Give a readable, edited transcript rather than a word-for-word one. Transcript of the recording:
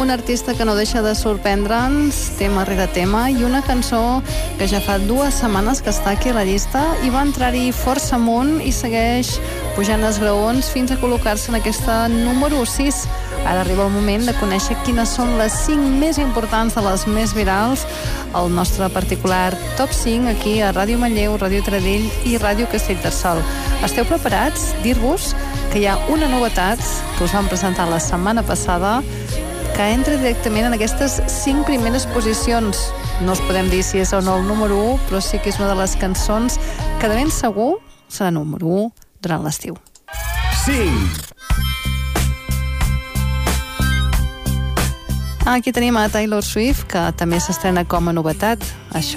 un artista que no deixa de sorprendre'ns tema rere tema, i una cançó que ja fa 2 setmanes que està aquí a la llista i va entrar-hi força amunt i segueix pujant els graons fins a col·locar-se en aquesta número 6. Ara arriba el moment de conèixer quines són les 5 més importants de les més virals, el nostre particular top 5 aquí a Ràdio Manlleu, Ràdio Taradell i Ràdio Castellterçol. Esteu preparats? Dir-vos que hi ha una novetat que us vam presentar la setmana passada que entra directament en aquestes 5 primeres posicions. No us podem dir si és o no el número 1, però sí que és una de les cançons que de ben segur serà número 1 durant l'estiu. 5. Aquí tenim a Taylor Swift, que també s'estrena com a novetat. Això